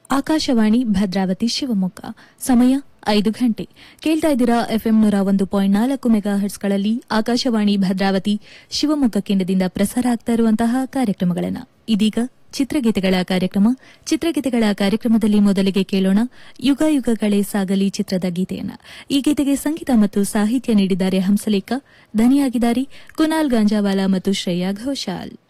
ಆಕಾಶವಾಣಿ ಭದ್ರಾವತಿ ಶಿವಮೊಗ್ಗ ಸಮಯ 5 ಗಂಟೆ ಕೇಳ್ತಾ ಇದ್ದೀರಾ ಎಫ್ಎಂ 101.4 ಮೆಗಾಹರ್ಟ್ಸ್ಗಳಲ್ಲಿ ಆಕಾಶವಾಣಿ ಭದ್ರಾವತಿ ಶಿವಮೊಗ್ಗ ಕೇಂದ್ರದಿಂದ ಪ್ರಸಾರ ಆಗ್ತಾ ಇರುವಂತಹ ಕಾರ್ಯಕ್ರಮಗಳನ್ನು. ಇದೀಗ ಚಿತ್ರಗೀತೆಗಳ ಕಾರ್ಯಕ್ರಮದಲ್ಲಿ ಮೊದಲಿಗೆ ಕೇಳೋಣ ಯುಗ ಯುಗಗಳೇ ಸಾಗಲಿ ಚಿತ್ರದ ಗೀತೆಯನ್ನ. ಈ ಗೀತೆಗೆ ಸಂಗೀತ ಮತ್ತು ಸಾಹಿತ್ಯ ನೀಡಿದ್ದಾರೆ ಹಂಸಲೇಖ, ಧ್ವನಿಯಾಗಿದ್ದಾರೆ ಕುನಾಲ್ ಗಾಂಜಾವಾಲಾ ಮತ್ತು ಶ್ರೇಯಾ ಘೋಷಾಲ್.